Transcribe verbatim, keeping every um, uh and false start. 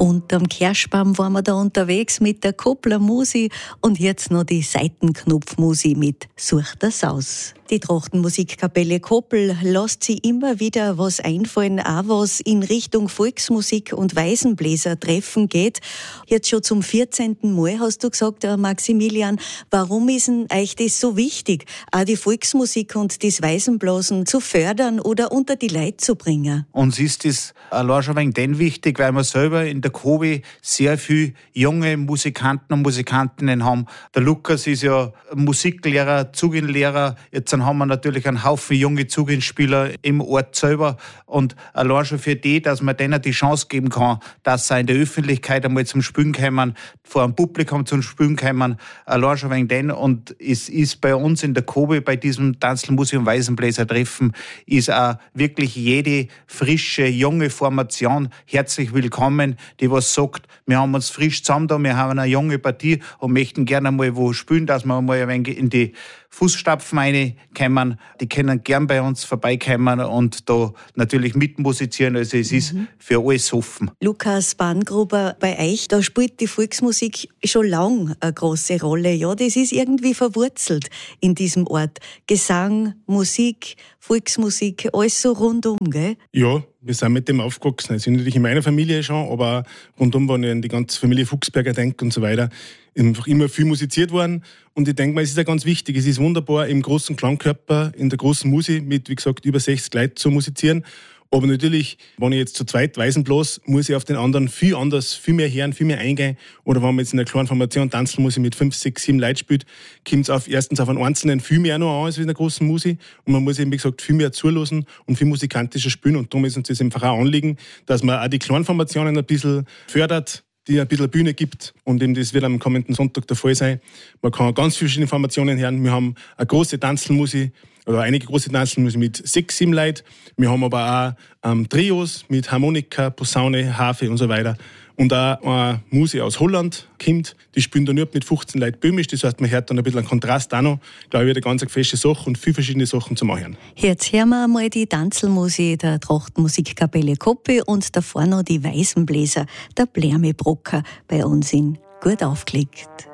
Unterm Kirschbaum waren wir da unterwegs mit der Koppler Musi und jetzt noch die Seitenknopfmusi mit Sucht das aus. Die Trachtenmusikkapelle Koppel lässt sich immer wieder was einfallen, auch was in Richtung Volksmusik und Waisenbläser treffen geht. Jetzt schon zum vierzehnten Mal hast du gesagt, Maximilian, warum ist denn euch das so wichtig, auch die Volksmusik und das Waisenblasen zu fördern oder unter die Leute zu bringen? Uns ist das allein schon wegen den wichtig, weil wir selber in der Kobi sehr viele junge Musikanten und Musikantinnen haben. Der Lukas ist ja Musiklehrer, Zuginlehrer. Jetzt haben wir natürlich einen Haufen junge Zuginspieler im Ort selber. Und allein schon für die, dass man denen die Chance geben kann, dass sie in der Öffentlichkeit einmal zum Spielen kommen, vor einem Publikum zum Spielen kommen, allein schon wegen denen. Und es ist bei uns in der Kobi, bei diesem Tanzlmusik- und Waisenbläser-Treffen, ist auch wirklich jede frische, junge Formation herzlich willkommen, die was sagt, wir haben uns frisch zusammen da, wir haben eine junge Partie und möchten gerne mal wo spielen, dass wir mal ein wenig in die Fußstapfen reinkommen. Die können gern bei uns vorbeikommen und da natürlich mitmusizieren. Also es ist mhm. für alles offen. Lukas Bahngruber, bei euch, da spielt die Volksmusik schon lang eine große Rolle. Ja, das ist irgendwie verwurzelt in diesem Ort. Gesang, Musik, Volksmusik, alles so rundum, gell? Ja, wir sind mit dem aufgewachsen. Also natürlich in meiner Familie schon, aber rundum, wenn ich an die ganze Familie Fuchsberger denke und so weiter, einfach immer viel musiziert worden. Und ich denke mal, es ist ja ganz wichtig, es ist wunderbar, im großen Klangkörper, in der großen Musik mit, wie gesagt, über sechzig Leuten zu musizieren. Aber natürlich, wenn ich jetzt zu zweit Weisen bloß, muss ich auf den anderen viel anders, viel mehr hören, viel mehr eingehen. Oder wenn man jetzt in einer kleinen Formation tanzen muss, mit fünf, sechs, sieben Leuten spielt, kommt es auf, erstens auf einen Einzelnen viel mehr noch an als in der großen Musik. Und man muss eben, wie gesagt, viel mehr zulassen und viel musikantischer spielen. Und darum ist uns das einfach auch Anliegen, dass man auch die kleinen Formationen ein bisschen fördert, die ein bisschen Bühne gibt. Und eben das wird am kommenden Sonntag der Fall sein. Man kann ganz viele verschiedene Formationen hören. Wir haben eine große Tanzelmusik, oder einige große Tanzelmusik mit sechs, sieben Leuten. Wir haben aber auch ähm, Trios mit Harmonika, Posaune, Harfe und so weiter. Und auch eine Musik aus Holland kommt, die spielen da nur mit fünfzehn Leuten böhmisch. Das heißt, man hört dann ein bisschen einen Kontrast auch noch. Ich glaube, wird eine ganz feste Sache und viele verschiedene Sachen zum Anhören. Jetzt hören wir mal die Tanzelmusik der Trachtenmusikkapelle Koppel und davor noch die Waisenbläser, der Blärmebrocker, bei uns in Gut aufgelegt.